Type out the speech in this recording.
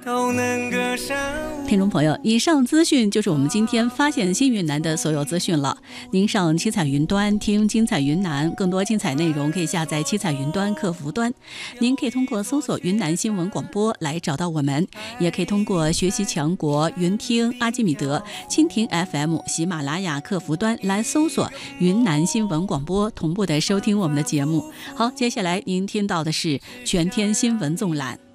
都能歌声。 听众朋友，以上资讯就是我们今天发现新云南的所有资讯了。您上七彩云端听精彩云南，更多精彩内容可以下载七彩云端客服端。您可以通过搜索云南新闻广播来找到我们，也可以通过学习强国、云听、阿基米德、蜻蜓 FM、喜马拉雅客服端来搜索云南新闻广播，同步的收听我们的节目。好，接下来您听到的是全天新闻纵览。